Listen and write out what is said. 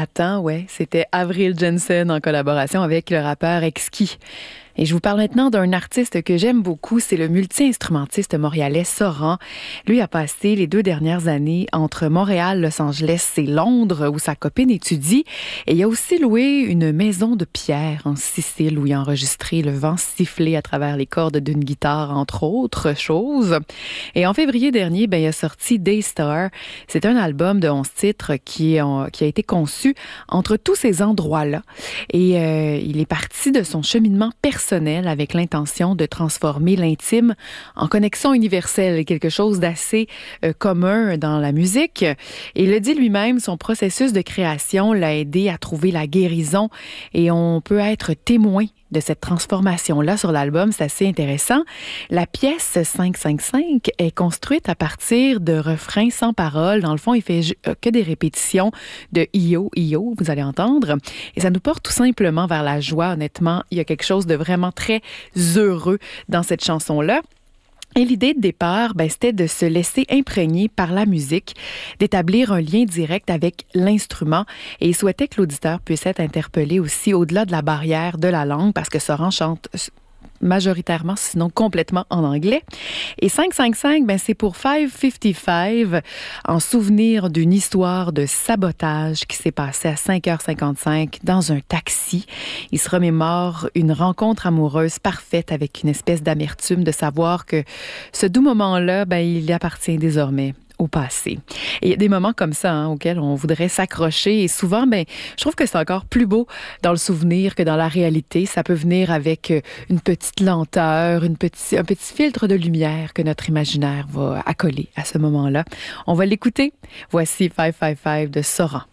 Attends, ouais, c'était Avril Jensen en collaboration avec le rappeur Exki. Et je vous parle maintenant d'un artiste que j'aime beaucoup, c'est le multi-instrumentiste montréalais Soran. Lui a passé les 2 dernières années entre Montréal, Los Angeles et Londres, où sa copine étudie. Et il a aussi loué une maison de pierre en Sicile, où il a enregistré le vent siffler à travers les cordes d'une guitare, entre autres choses. Et en février dernier, il a sorti Daystar. C'est un album de 11 titres qui a été conçu entre tous ces endroits-là. Et il est parti de son cheminement personnel avec l'intention de transformer l'intime en connexion universelle, quelque chose d'assez commun dans la musique. Et il le dit lui-même, son processus de création l'a aidé à trouver la guérison et on peut être témoin de cette transformation-là sur l'album. C'est assez intéressant. La pièce 555 est construite à partir de refrains sans paroles. Dans le fond, il fait que des répétitions de Io, Io, vous allez entendre. Et ça nous porte tout simplement vers la joie. Honnêtement, il y a quelque chose de vraiment très heureux dans cette chanson-là. Et l'idée de départ, c'était de se laisser imprégner par la musique, d'établir un lien direct avec l'instrument. Et il souhaitait que l'auditeur puisse être interpellé aussi au-delà de la barrière de la langue, parce que Soran chante majoritairement, sinon complètement en anglais. Et 555, c'est pour 555, en souvenir d'une histoire de sabotage qui s'est passée à 5h55 dans un taxi. Il se remémore une rencontre amoureuse parfaite avec une espèce d'amertume de savoir que ce doux moment-là, il appartient désormais au passé. Et il y a des moments comme ça auxquels on voudrait s'accrocher et souvent, je trouve que c'est encore plus beau dans le souvenir que dans la réalité. Ça peut venir avec une petite lenteur, un petit filtre de lumière que notre imaginaire va accoler à ce moment-là. On va l'écouter. Voici 555 de Soran.